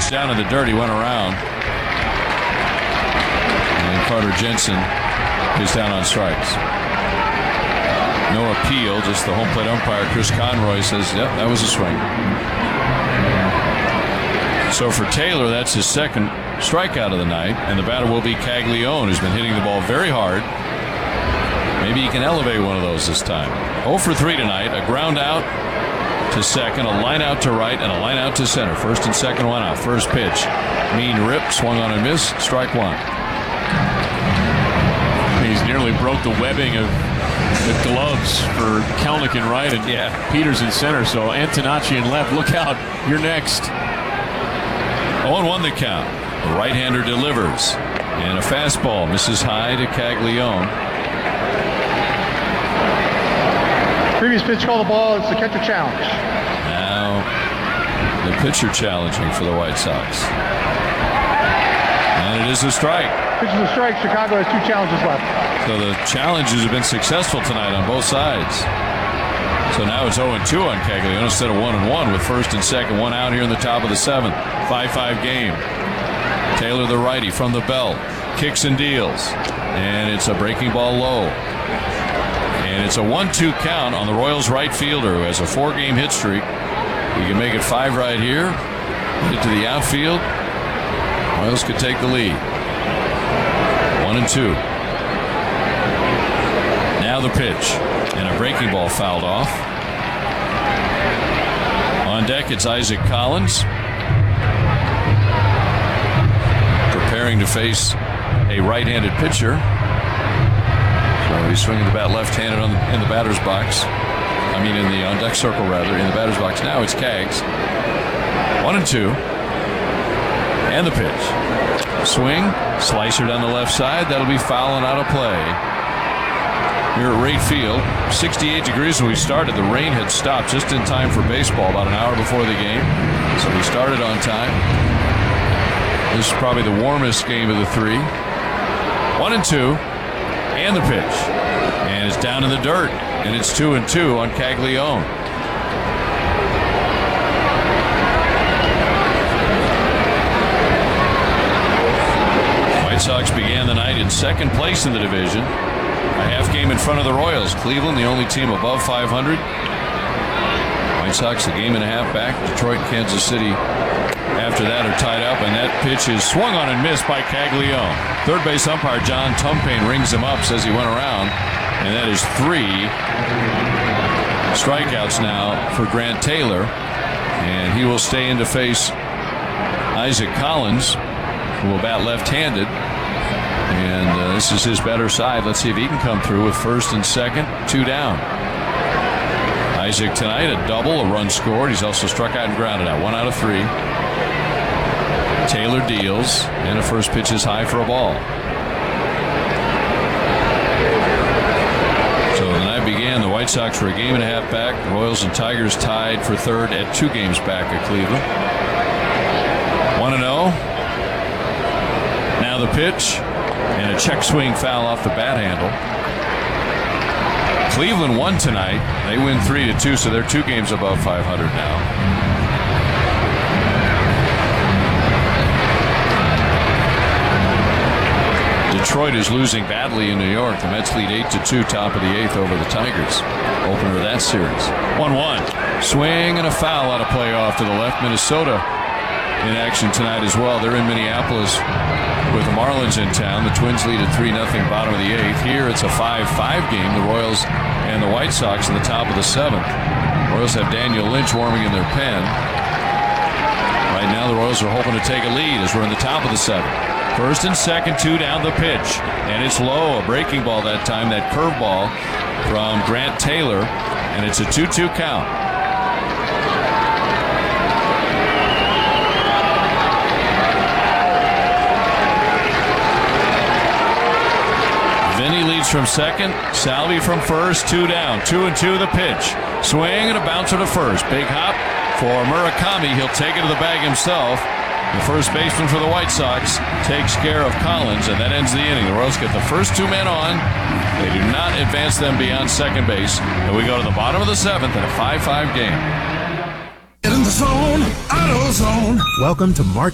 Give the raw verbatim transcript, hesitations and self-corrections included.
pitch down in the dirt. He went around. And Carter Jensen is down on strikes. No appeal, just the home plate umpire, Chris Conroy, says, yep, that was a swing. So for Taylor, that's his second strikeout of the night, and the batter will be Caglione, who's been hitting the ball very hard. Maybe he can elevate one of those this time. oh for three tonight, a ground out to second, a line out to right, and a line out to center. First and second, one out. First pitch, mean rip, swung on and missed, strike one. He's nearly broke the webbing of the gloves for Kelenic in right and yeah. Peters in center. So Antonacci in left. Look out. You're next. oh and one the count. The right-hander delivers. And a fastball misses high to Caglione. Previous pitch called the ball. It's the catcher challenge. Now the pitcher challenging for the White Sox. And it is a strike. Pitch is a strike. Chicago has two challenges left. So the challenges have been successful tonight on both sides. So now it's oh and two on Caglione instead of one and one with first and second, one out here in the top of the seventh. five five game. Taylor, the righty, from the belt, kicks and deals. And it's a breaking ball low. And it's a one two count on the Royals right fielder who has a four-game hit streak. You can make it five right here. Get to the outfield. Royals could take the lead. One and two. Now the pitch. And a breaking ball fouled off. On deck, it's Isaac Collins. Preparing to face a right-handed pitcher. So he's swinging the bat left-handed on the, in the batter's box. I mean, in the on-deck circle, rather, in the batter's box. Now it's Cags. One and two. And the pitch. Swing. Slicer down the left side. That'll be foul and out of play. Here at Wright Field, sixty-eight degrees when we started. The rain had stopped just in time for baseball about an hour before the game. So we started on time. This is probably the warmest game of the three. One and two. And the pitch. And it's down in the dirt. And it's two and two on Caglione. White Sox began the night in second place in the division. A half game in front of the Royals. Cleveland, the only team above five hundred. White Sox a game and a half back. Detroit and Kansas City after that are tied up, and that pitch is swung on and missed by Caglione. Third base umpire John Tumpane rings him up, says he went around, and that is three strikeouts now for Grant Taylor, and he will stay in to face Isaac Collins, who will bat left-handed. And uh, this is his better side. Let's see if he can come through with first and second, two down. Isaac tonight, a double, a run scored. He's also struck out and grounded out. One out of three. Taylor deals, and a first pitch is high for a ball. So the night began, the White Sox were a game and a half back. The Royals and Tigers tied for third at two games back at Cleveland. one and oh. Now the pitch. And a check swing foul off the bat handle. Cleveland won tonight. They win three to two, so they're two games above five hundred now. Detroit is losing badly in New York. The Mets lead eight to two, top of the eighth over the Tigers. Opener of that series. one one. Swing and a foul out of play off to the left. Minnesota in action tonight as well. They're in Minneapolis with the Marlins in town. The Twins lead at three nothing, bottom of the eighth. Here it's a five five game. The Royals and the White Sox in the top of the seventh. Royals have Daniel Lynch warming in their pen. Right now the Royals are hoping to take a lead as we're in the top of the seventh. First and second, two down the pitch. And it's low, a breaking ball that time, that curveball from Grant Taylor. And it's a two two count. Vinny leads from second. Salvi from first. Two down. Two and two the pitch. Swing and a bouncer to first. Big hop for Murakami. He'll take it to the bag himself. The first baseman for the White Sox takes care of Collins, and that ends the inning. The Royals get the first two men on. They do not advance them beyond second base. And we go to the bottom of the seventh in a five five game. Get in the zone, AutoZone. Welcome to Mark